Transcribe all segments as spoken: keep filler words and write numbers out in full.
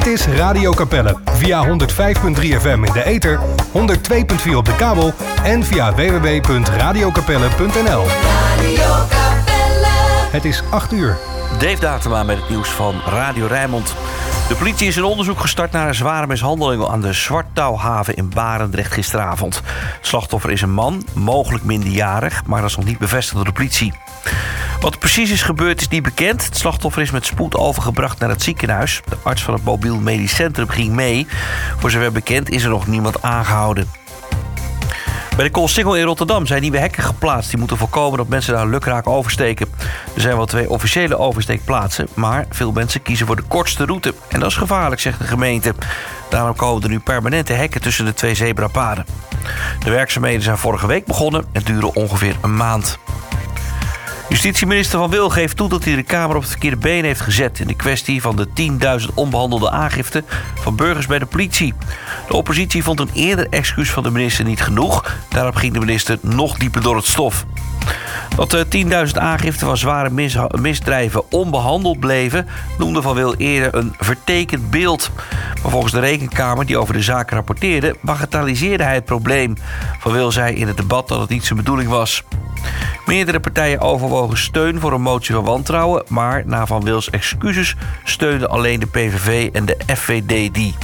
Dit is Radio Capelle. Via honderd vijf komma drie F M in de ether, honderd twee komma vier op de kabel en via w w w punt radio capelle punt n l. Radio Capelle. Het is acht uur. Dave Datema met het nieuws van Radio Rijnmond. De politie is een onderzoek gestart naar een zware mishandeling aan de Zwarttouwhaven in Barendrecht gisteravond. Het slachtoffer is een man, mogelijk minderjarig, maar dat is nog niet bevestigd door de politie. Wat er precies is gebeurd is niet bekend. Het slachtoffer is met spoed overgebracht naar het ziekenhuis. De arts van het mobiel medisch centrum ging mee. Voor zover bekend is er nog niemand aangehouden. Bij de Koolsingel in Rotterdam zijn nieuwe hekken geplaatst. Die moeten voorkomen dat mensen daar lukraak oversteken. Er zijn wel twee officiële oversteekplaatsen, maar veel mensen kiezen voor de kortste route. En dat is gevaarlijk, zegt de gemeente. Daarom komen er nu permanente hekken tussen de twee zebrapaden. De werkzaamheden zijn vorige week begonnen en duren ongeveer een maand. Justitieminister Van Wil geeft toe dat hij de Kamer op het verkeerde been heeft gezet in de kwestie van de tienduizend onbehandelde aangiften van burgers bij de politie. De oppositie vond een eerder excuus van de minister niet genoeg. Daarop ging de minister nog dieper door het stof. Dat de tienduizend aangiften van zware mis- misdrijven onbehandeld bleven, noemde Van Wil eerder een vertekend beeld. Maar volgens de Rekenkamer, die over de zaak rapporteerde, bagatelliseerde hij het probleem. Van Wil zei in het debat dat het niet zijn bedoeling was. Meerdere partijen overwogen steun voor een motie van wantrouwen, maar na Van Wils excuses steunden alleen de P V V en de F V D die.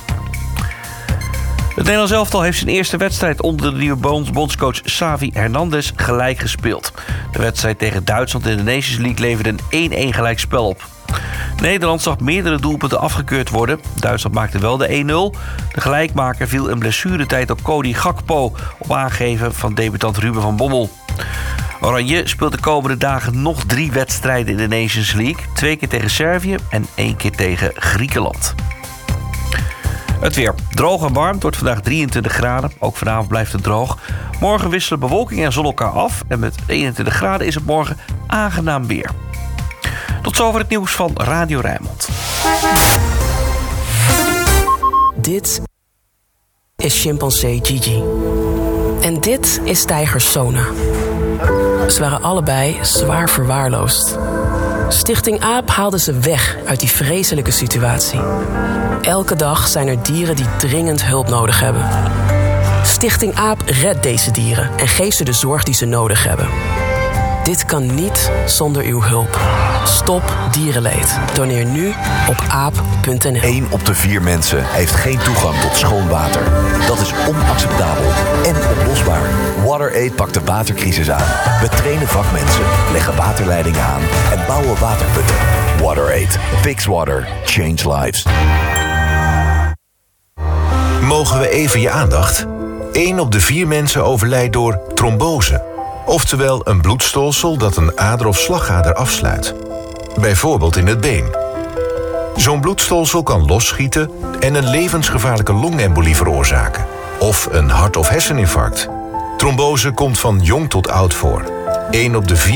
Het Nederlands elftal heeft zijn eerste wedstrijd onder de nieuwe bondscoach Xavi Hernandez gelijk gespeeld. De wedstrijd tegen Duitsland in de Nations League leverde een één-één gelijkspel op. Nederland zag meerdere doelpunten afgekeurd worden. Duitsland maakte wel de één nul. De gelijkmaker viel in blessuretijd op Cody Gakpo op aangeven van debutant Ruben van Bommel. Oranje speelt de komende dagen nog drie wedstrijden in de Nations League. Twee keer tegen Servië en één keer tegen Griekenland. Het weer. Droog en warm. Het wordt vandaag drieëntwintig graden. Ook vanavond blijft het droog. Morgen wisselen bewolking en zon elkaar af. En met eenentwintig graden is het morgen aangenaam weer. Tot zover het nieuws van Radio Rijnmond. Dit is chimpansee Gigi. En dit is tijger Sona. Ze waren allebei zwaar verwaarloosd. Stichting AAP haalde ze weg uit die vreselijke situatie. Elke dag zijn er dieren die dringend hulp nodig hebben. Stichting AAP redt deze dieren en geeft ze de zorg die ze nodig hebben. Dit kan niet zonder uw hulp. Stop dierenleed. Doneer nu op aap punt n l. Eén op de vier mensen heeft geen toegang tot schoon water. Dat is onacceptabel en oplosbaar. WaterAid pakt de watercrisis aan. We trainen vakmensen, leggen waterleidingen aan en bouwen waterputten. WaterAid. Fix water. Change lives. Mogen we even je aandacht? Eén op de vier mensen overlijdt door trombose. Oftewel een bloedstolsel dat een ader of slagader afsluit. Bijvoorbeeld in het been. Zo'n bloedstolsel kan losschieten en een levensgevaarlijke longembolie veroorzaken. Of een hart- of herseninfarct. Trombose komt van jong tot oud voor. Eén op de vier